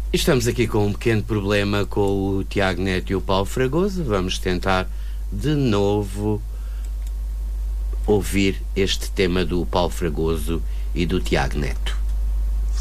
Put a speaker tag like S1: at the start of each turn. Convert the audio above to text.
S1: Estamos aqui com um pequeno problema com o Tiago Neto e o Paulo Fragoso. Vamos tentar de novo ouvir este tema do Paulo Fragoso e do Tiago Neto.